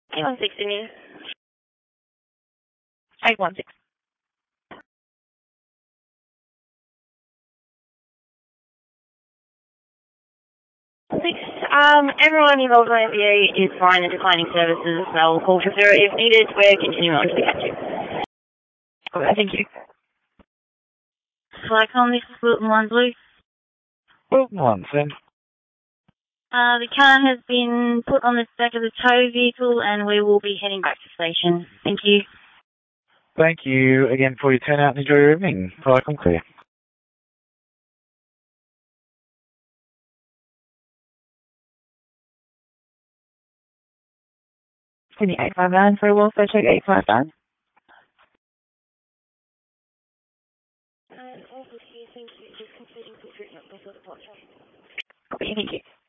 816 in you. 816. Everyone involved in the MBA is fine and declining services. I'll call chauffeur if needed. We're continuing on to the catch. Okay, thank you. Flycom, this is Wilton 1 Blue. Wilton 1, Sam. The car has been put on the back of the tow vehicle and we will be heading back to station. Thank you. Thank you again for your turnout and enjoy your evening. Flycom clear. 859, very well, so check 859. Also, thank you for completing the treatment before departure. Okay, thank you.